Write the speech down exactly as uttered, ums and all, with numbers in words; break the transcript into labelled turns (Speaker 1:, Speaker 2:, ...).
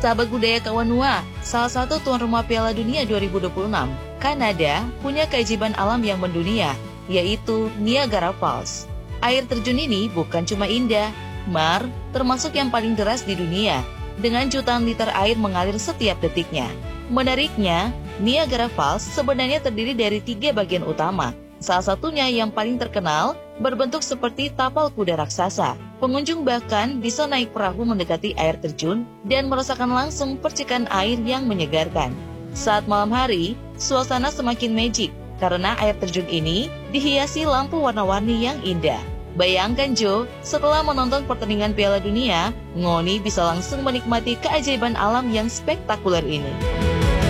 Speaker 1: Sahabat budaya Kawanua, salah satu tuan rumah Piala Dunia dua ribu dua puluh enam, Kanada punya keajaiban alam yang mendunia, yaitu Niagara Falls. Air terjun ini bukan cuma indah, Mar, termasuk yang paling deras di dunia, dengan jutaan liter air mengalir setiap detiknya. Menariknya, Niagara Falls sebenarnya terdiri dari tiga bagian utama. Salah satunya yang paling terkenal berbentuk seperti tapal kuda raksasa. Pengunjung bahkan bisa naik perahu mendekati air terjun dan merasakan langsung percikan air yang menyegarkan. Saat malam hari, suasana semakin magic karena air terjun ini dihiasi lampu warna-warni yang indah. Bayangkan Jo, setelah menonton pertandingan Piala Dunia, Ngoni bisa langsung menikmati keajaiban alam yang spektakuler ini.